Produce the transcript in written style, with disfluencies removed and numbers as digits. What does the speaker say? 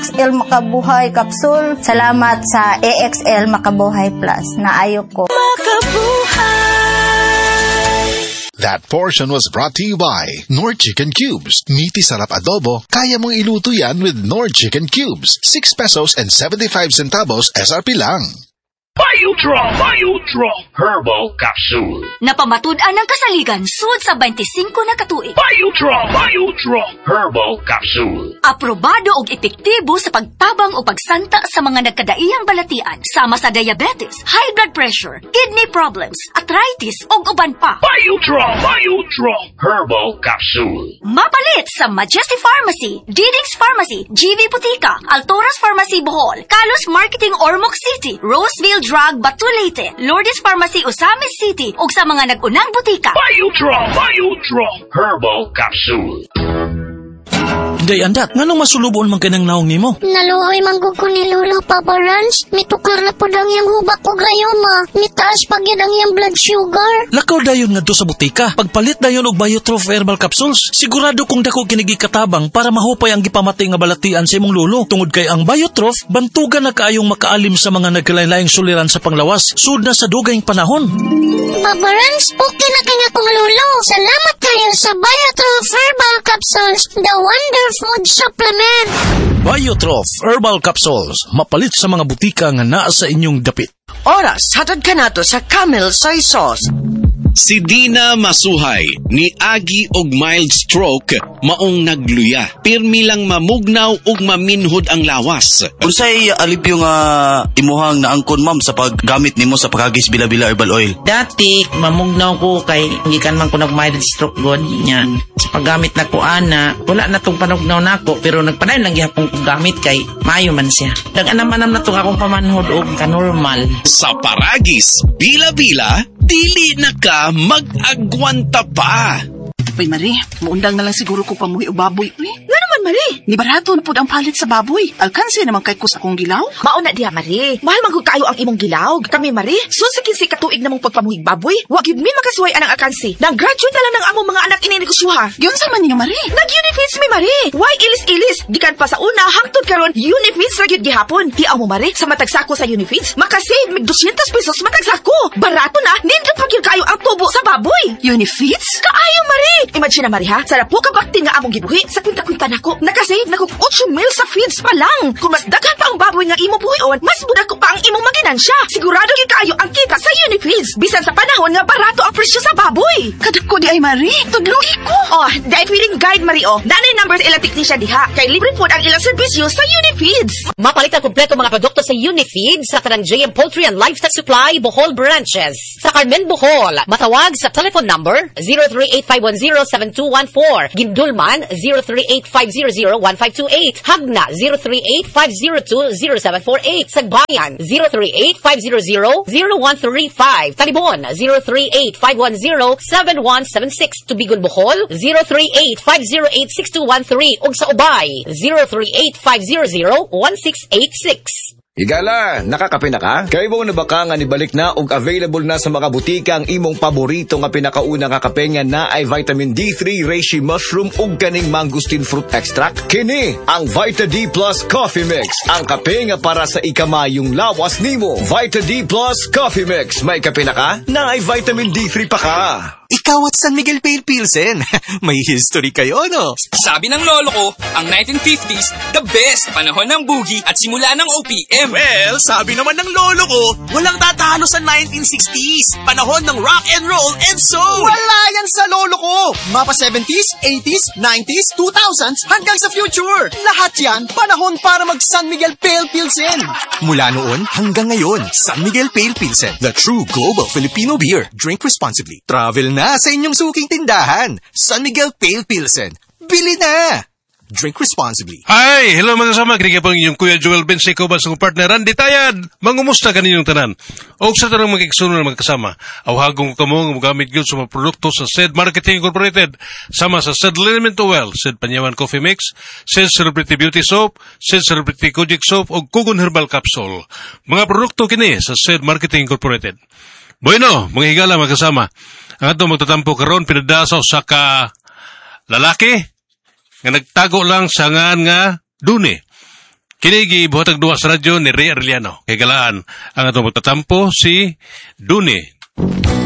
AXL Makabuhay Capsule. Salamat sa AXL Makabuhay Plus na ayok ko. That portion was brought to you by Nord Chicken Cubes. Meaty sarap adobo, kaya mong iluto yan with Nord Chicken Cubes. 6 pesos and 75 centavos SRP lang. Biotrol Herbal Capsule. Napamatud-an ang kasaligan sud sa 25 na katuig. Biotrol Herbal Capsule. Aprobado og epektibo sa pagtabang o pagsanta sa mga nagkadaiyang balatian sama sa diabetes, high blood pressure, kidney problems, arthritis ug uban pa. Biotrol Herbal Capsule. Mapalit sa Majesty Pharmacy, Diding's Pharmacy, GV Butika, Altoras Pharmacy Bohol, Kalos Marketing Ormoc City, Roseville Drug Batulete, Lourdes Pharmacy Osamis City ug sa mga nag-unang butika. Biotrol Herbal Capsule. Day andat, nganong masulubon man kanang naong nimo? Naluoy manggug ko ni Lolo, Papa Rans. Mitukar na po ang iyang hubak ko grayoma. Mitaas pag yan ang iyang blood sugar. Lakaw dayon nga do sa butika. Pagpalit dayon og Biotrof Herbal Capsules. Sigurado kung dako kinigi katabang para mahupay ang gipamati nga balatian sa imong lolo. Tungod kay ang Biotrof, bantugan na kaayong makaalim sa mga nagkalain-laing suliran sa panglawas. Sud na sa dugayng panahon. Papa Rans, okay na kaya kong lolo. Salamat kayo sa Biotrof Herbal Capsules, the wonder food supplement. Biotrof Herbal Capsules, mapalit sa mga butika nga naa sa inyong dapit. Oras, hatod ka nato sa Camel Soy Sauce. Si Dina Masuhay ni Agi og mild stroke maong nagluya. Pirmi lang mamugnaw ug maminhod ang lawas. Unsay alipyo nga imuhang naangkon ma'am sa paggamit nimo sa pagagis bila-bila herbal oil? Dati mamugnaw ko kay gikan man ko nag mild stroke god niya. Sa paggamit na ko ana, wala na tong panugnaw nako pero nagpanayon lang gihapon ko gamit kay maayo man siya. Nag-anamanam na tong akong pamanhod og kanormal. Sa paragis bila-bila dili na ka mag-agwanta pa. Uy, Marie, muundang na lang siguro ko pamuhi o baboy. Uy, nga naman, Marie. Ni barato na po ang palit sa baboy. Alkansi naman kay kus akong gilaw. Mauna diha, Marie. Mahal magod kayo ang imong gilaw. Kami, Marie, susikin si katuig namong pagpamuhig baboy. Wag yun mi makasuway anang alkansi. Nang-graduate na lang ng among mga anak ininegosyoha. Yun sa man niyo, Marie. Nag-unifits mi, Marie. Why ilis-ilis? Gikan pa sa una, hangtod karon unifits ra gyud gihapon. Tiaw mo, Marie, sa matagsako sa unifits, makasave mig 200 pesos matagsako. Barato na, nindot pa gyud kayo ang tubo sa baboy. Unifits? Kaayo, Marie. Imagine na, Marie, ha? Sa po kabakti nga among gibuhi, sa kwinta-kwinta nako, nakasave na kong 8 mil sa feeds pa lang. Kung mas daghan pa ang baboy nga imo buhion, mas budak ko pa ang imong maginansya. Sigurado gyud kayo ang kita sa Unifeeds. Bisan sa panahon nga barato ang presyo sa baboy. Kadako di ay, Marie. Tudluhi ko. Oh, dahil feeling guide, Marie, oh. Nanay numbers ilang technician diha. Kay libre po ang ilang serbisyo sa Unifeeds. Mapalit ang kompleto mga produkto sa Unifeeds sa tanang JM Poultry and Livestock Supply, Bohol Branches. Sa Carmen, Bohol, matawag sa telephone number 038-510-7214. Gindulman, 038-500-1528. Hagna, 038-502-0748. Sagbayan, 038-500-0135. Talibon, 038-510-7176. Tubigol, Bohol, 038-508-6213. Ug sa Ubay, 038-500-1686. Higala, nakakape na ka? Kaya mo na baka nga nibalik na og available na sa mga butika ang imong paborito nga pinakauna nga kape nga na ay vitamin D3, reishi mushroom ug kaning mangosteen fruit extract. Kini ang Vita D Plus Coffee Mix, ang kape nga para sa ikamayong lawas nimo. Vita D Plus Coffee Mix, may kape na ka? Na ay vitamin D3 pa ka. Ikaw at San Miguel Pale Pilsen. May history kayo, no? Sabi ng lolo ko, ang 1950s, the best panahon ng boogie at simula ng OPM. Well, sabi naman ng lolo ko, walang tatalo sa 1960s. Panahon ng rock and roll and soul. Wala yan sa lolo ko. Mapa 70s, 80s, 90s, 2000s, hanggang sa future. Lahat yan, panahon para mag San Miguel Pale Pilsen. Mula noon hanggang ngayon, San Miguel Pale Pilsen, the true global Filipino beer. Drink responsibly. Travel na sa inyong suking tindahan. San Miguel Pale Pilsen. Bili na! Drink responsibly. Hi! Hello mga kasama. Kinikiya po inyong Kuya Joel Benseco ba sa partner Randy Tayad. Mangumusta ka ninyong tanan. O sa tanong magkiksunod na mga kasama. Awhagong ko kamo nga magamit yun sa mga produkto sa SED Marketing Incorporated. Sama sa SED Liniment Oil, SED Panyawan Coffee Mix, SED Celebrity Beauty Soap, SED Celebrity Kojic Soap o Kugon Herbal Capsule. Mga produkto kini sa SED Marketing Incorporated. Bueno, mga higala mga kasama. Ang ato magtatampo karon pinadasaw sa lalaki nga nagtago lang sa ngan nga dune. Kinigi buhatag duwa sa radyo ni Ray Arellano. Kay galaan ang atong magtatampo si Dune.